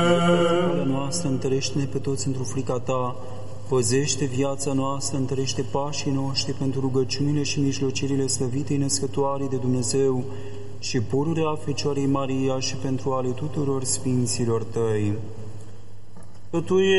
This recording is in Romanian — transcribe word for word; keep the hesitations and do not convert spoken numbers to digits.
Calea noastră, întărește-ne pe toți într-o frica ta, păzește viața noastră, întărește pașii noștri pentru rugăciunile și mijlocirile slăvitei născătoarei de Dumnezeu și pururea Fecioarei Maria și pentru ale tuturor sfinților tăi. Că tu